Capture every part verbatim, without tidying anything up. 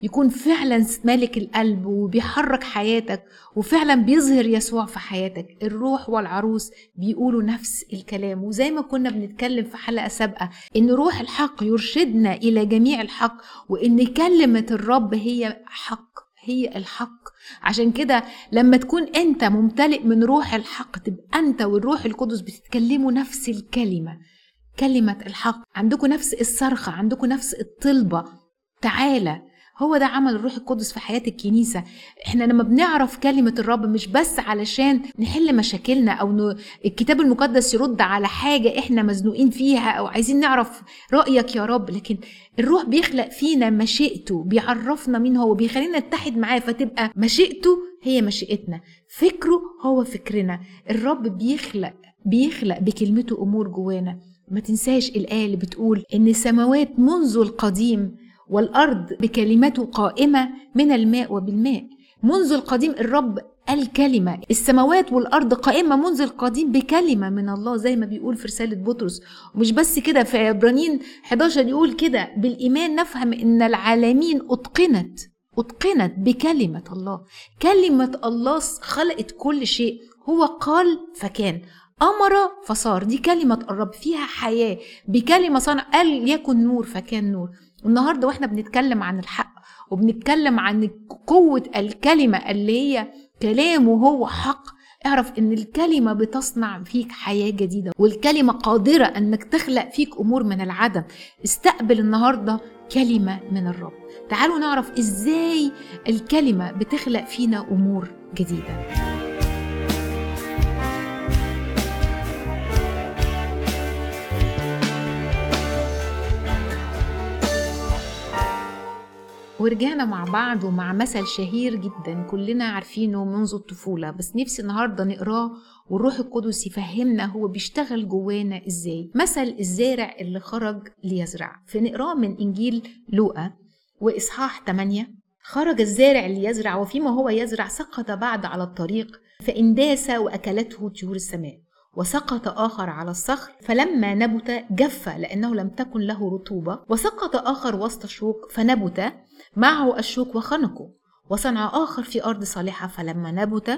يكون فعلا مالك القلب وبيحرك حياتك وفعلا بيظهر يسوع في حياتك. الروح والعروس بيقولوا نفس الكلام، وزي ما كنا بنتكلم في حلقة سابقة ان روح الحق يرشدنا الى جميع الحق، وان كلمة الرب هي حق، هي الحق. عشان كده لما تكون انت ممتلئ من روح الحق تبقى انت والروح القدس بتتكلموا نفس الكلمة، كلمة الحق، عندكم نفس الصرخة، عندكم نفس الطلبة. تعالى، هو ده عمل الروح القدس في حياة الكنيسة. احنا لما بنعرف كلمة الرب مش بس علشان نحل مشاكلنا او ن... الكتاب المقدس يرد على حاجة احنا مزنوقين فيها او عايزين نعرف رأيك يا رب، لكن الروح بيخلق فينا مشيئته، بيعرفنا مين هو، بيخلينا نتحد معاه، فتبقى مشيئته هي مشيئتنا، فكره هو فكرنا. الرب بيخلق بيخلق بكلمته امور جوانا. ما تنساش الآية اللي بتقول ان السماوات منذ القديم والأرض بكلمته قائمة من الماء وبالماء. منذ القديم الرب الكلمة، السماوات والأرض قائمة منذ القديم بكلمة من الله، زي ما بيقول في رسالة بطرس. ومش بس كده، في عبرانيين حداشر يقول كده: بالإيمان نفهم إن العالمين أتقنت أتقنت بكلمة الله. كلمة الله خلقت كل شيء، هو قال فكان، أمر فصار. دي كلمة الرب فيها حياة، بكلمة صنع، قال يكن نور فكان نور. النهاردة واحنا بنتكلم عن الحق وبنتكلم عن قوة الكلمة اللي هي كلامه هو حق، اعرف ان الكلمة بتصنع فيك حياة جديدة، والكلمة قادرة انك تخلق فيك امور من العدم. استقبل النهاردة كلمة من الرب. تعالوا نعرف ازاي الكلمة بتخلق فينا امور جديدة. ورجعنا مع بعض ومع مثل شهير جدا كلنا عارفينه منذ الطفولة، بس نفسي النهاردة نقراه والروح القدس يفهمنا هو بيشتغل جوانا ازاي. مثل الزارع اللي خرج ليزرع، فنقراه من انجيل لوقا واصحاح ثمانية. خرج الزارع ليزرع، وفيما هو يزرع سقط بعض على الطريق فانداس واكلته طيور السماء، وسقط آخر على الصخر فلما نبت جف لأنه لم تكن له رطوبة، وسقط آخر وسط الشوك فنبت معه الشوك وخنقه، وصنع آخر في أرض صالحة فلما نبت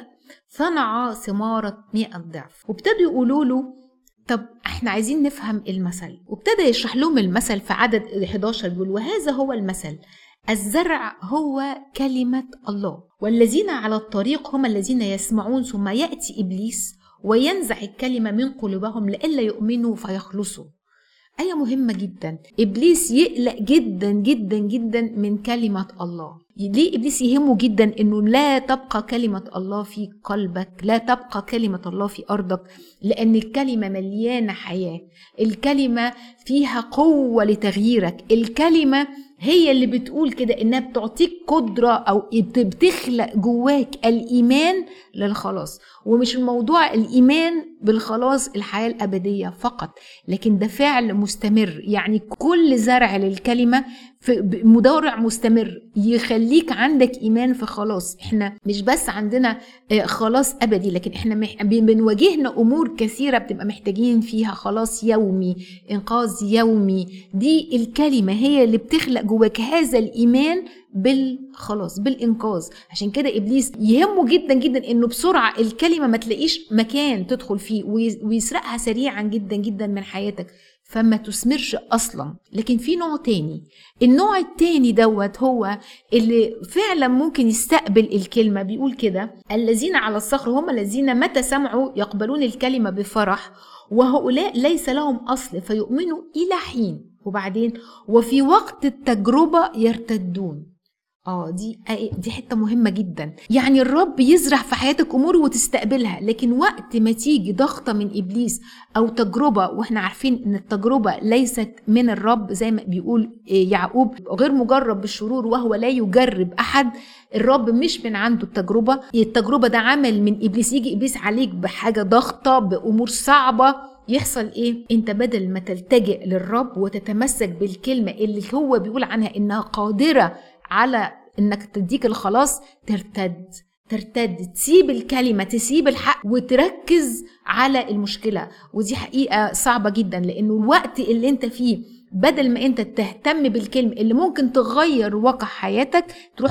صنع ثمارة مئة ضعف. وابتدوا يقولوا له طب احنا عايزين نفهم المثل، وابتدى يشرح لهم المثل في عدد حداشر بيقول: وهذا هو المثل، الزرع هو كلمة الله، والذين على الطريق هم الذين يسمعون، ثم يأتي إبليس وينزع الكلمة من قلوبهم لئلا يؤمنوا فيخلصوا. آية مهمة جدا. إبليس يقلق جدا جدا جدا من كلمة الله. ليه إبليس يهمه جدا إنه لا تبقى كلمة الله في قلبك، لا تبقى كلمة الله في أرضك؟ لأن الكلمة مليانة حياة، الكلمة فيها قوة لتغييرك، الكلمة هي اللي بتقول كده إنها بتعطيك قدرة أو بتخلق جواك الإيمان للخلاص. ومش الموضوع الإيمان بالخلاص الحياة الأبدية فقط، لكن ده فعل مستمر. يعني كل زرع للكلمة في مضارع مستمر يخليك عندك إيمان في خلاص. احنا مش بس عندنا خلاص أبدي، لكن احنا بنواجهنا أمور كثيرة بتبقى محتاجين فيها خلاص يومي، إنقاذ يومي. دي الكلمة هي اللي بتخلق جواك هذا الإيمان بالخلاص، بالإنقاذ. عشان كده إبليس يهمه جدا جدا إنه بسرعة الكلمة ما تلاقيش مكان تدخل فيه، ويسرقها سريعا جدا جدا من حياتك فما تثمرش أصلا. لكن في نوع تاني، النوع التاني دوت هو اللي فعلا ممكن يستقبل الكلمة. بيقول كده: الذين على الصخر هم الذين متى سمعوا يقبلون الكلمة بفرح، وهؤلاء ليس لهم أصل فيؤمنوا إلى حين، وبعدين وفي وقت التجربة يرتدون. اه دي دي حته مهمه جدا. يعني الرب يزرع في حياتك امور وتستقبلها، لكن وقت ما تيجي ضغطه من ابليس او تجربه، واحنا عارفين ان التجربه ليست من الرب، زي ما بيقول يعقوب: غير مجرب بالشرور وهو لا يجرب احد. الرب مش من عنده التجربه، التجربه ده عمل من ابليس. يجي ابليس عليك بحاجه ضغطه، بامور صعبه، يحصل ايه؟ انت بدل ما تلتجئ للرب وتتمسك بالكلمه اللي هو بيقول عنها انها قادره على انك تديك الخلاص، ترتد ترتد تسيب الكلمة، تسيب الحق وتركز على المشكلة. ودي حقيقة صعبة جدا، لانه الوقت اللي انت فيه بدل ما انت تهتم بالكلمة اللي ممكن تغير واقع حياتك تروح